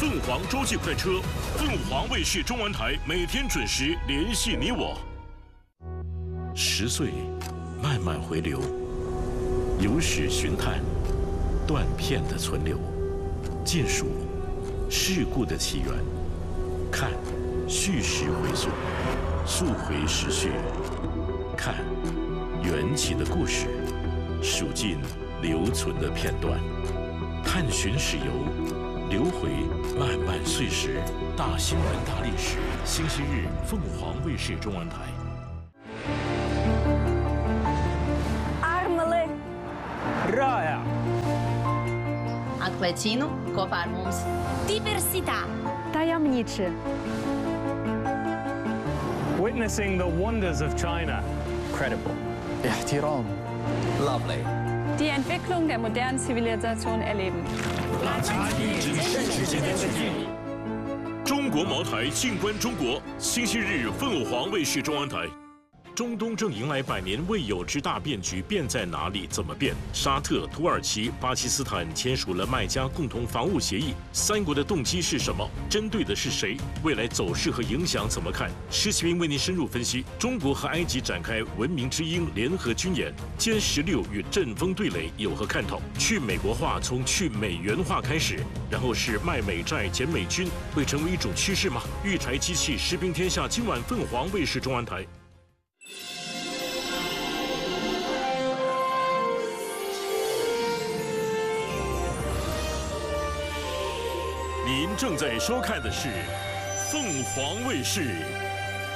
凤凰洲际快车，凤凰卫视中文台每天准时联系你我。10岁，慢慢回流，有史寻探，断片的存留，见数事故的起源，看叙事回溯，溯回时序，看缘起的故事，数尽留存的片段，探寻史游，流回漫漫岁时，大新闻大历史。星期日，凤凰卫视中文台。 Armele. Rāja. Atklāj kopā ar mums. Diversitā. Tajemniczy. Witnessing the wonders of China. Credible. احترام. Lovely. Die Entwicklung der modernen Zivilisation erleben. 中国茅台静观中国，星期日凤凰卫视中文台。中东正迎来100年未有之大变局，变在哪里？怎么变？沙特、土耳其、巴基斯坦签署了麦加共同防务协议，3国的动机是什么？针对的是谁？未来走势和影响怎么看？施启平为您深入分析。中国和埃及展开文明之鹰联合军演，歼16与阵风对垒有何看头？去美国化从去美元化开始，然后是卖美债减美军，会成为一种趋势吗？御柴机器士兵天下，今晚凤凰卫视中文台。您正在收看的是凤凰卫视